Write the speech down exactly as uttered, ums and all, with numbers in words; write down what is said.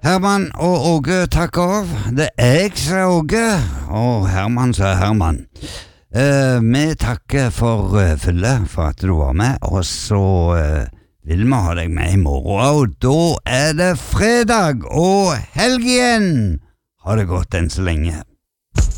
Herman og Åge takker av. Det er jeg som er Åge, og Herman som er Herman. Eh, vi takker for uh, fylle, for at du var med, og så uh, vil vi ha deg med i morgen, og da er det fredag og helg igjen. Ha det godt enn så lenge.